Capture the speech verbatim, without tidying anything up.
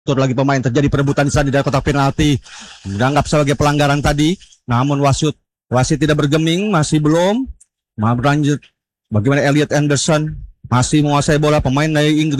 Tur lagi pemain terjadi perebutan di sana di dalam kotak penalti. Dianggap sebagai pelanggaran tadi. Namun wasit wasit tidak bergeming, masih belum. Mau berlanjut. Bagaimana Elliot Anderson masih menguasai bola, pemain dari Inggris.